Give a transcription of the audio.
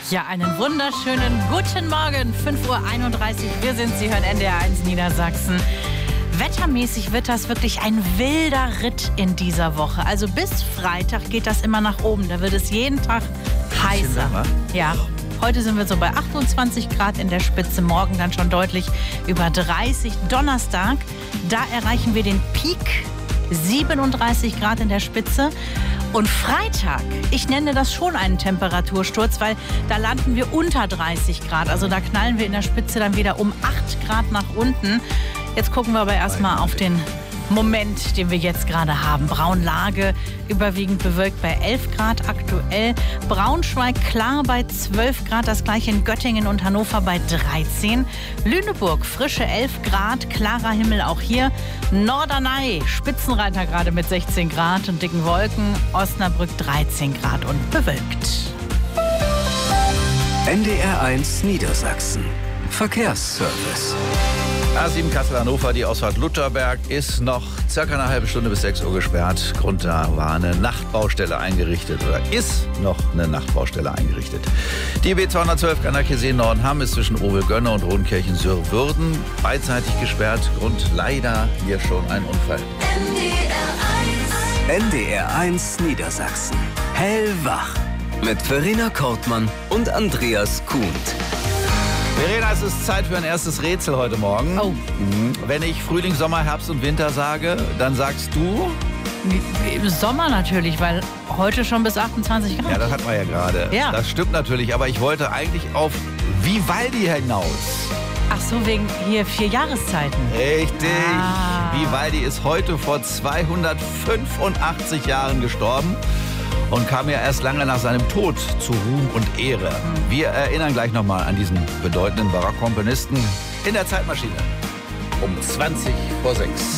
Ja, einen wunderschönen guten Morgen. 5:31 Uhr. Wir sind, Sie hören NDR 1 Niedersachsen. Wettermäßig wird das wirklich ein wilder Ritt in dieser Woche. Also bis Freitag geht das immer nach oben. Da wird es jeden Tag heißer. Ja. Heute sind wir so bei 28 Grad in der Spitze, morgen dann schon deutlich über 30. Donnerstag, da erreichen wir den Peak, 37 Grad in der Spitze. Und Freitag, ich nenne das schon einen Temperatursturz, weil da landen wir unter 30 Grad. Also da knallen wir in der Spitze dann wieder um 8 Grad nach unten. Jetzt gucken wir aber erstmal auf den Moment, den wir jetzt gerade haben. Braunlage überwiegend bewölkt bei 11 Grad aktuell. Braunschweig klar bei 12 Grad. Das gleiche in Göttingen und Hannover bei 13. Lüneburg frische 11 Grad. Klarer Himmel auch hier. Norderney Spitzenreiter gerade mit 16 Grad und dicken Wolken. Osnabrück 13 Grad und bewölkt. NDR 1 Niedersachsen. Verkehrsservice. A7 Kassel-Hannover, die Ausfahrt Lutherberg ist noch circa eine halbe Stunde bis 6 Uhr gesperrt. Grund da war eine Nachtbaustelle eingerichtet oder ist noch eine Nachtbaustelle eingerichtet. Die B212 Gannakesee-Nordenham ist zwischen Obel-Gönne und Rodenkirchen-Sürwürden beidseitig gesperrt. Grund leider hier schon ein Unfall. NDR 1 Niedersachsen. Hellwach. Mit Verena Kortmann und Andreas Kuhnt. Verena, es ist Zeit für ein erstes Rätsel heute Morgen. Oh. Wenn ich Frühling, Sommer, Herbst und Winter sage, dann sagst du? Im Sommer natürlich, weil heute schon bis 28 Grad. Ja, das hatten wir ja gerade. Ja. Das stimmt natürlich, aber ich wollte eigentlich auf Vivaldi hinaus. Ach so, wegen hier 4 Jahreszeiten. Richtig. Ah. Vivaldi ist heute vor 285 Jahren gestorben und kam ja erst lange nach seinem Tod zu Ruhm und Ehre. Wir erinnern gleich nochmal an diesen bedeutenden Barockkomponisten in der Zeitmaschine um 20 vor 6.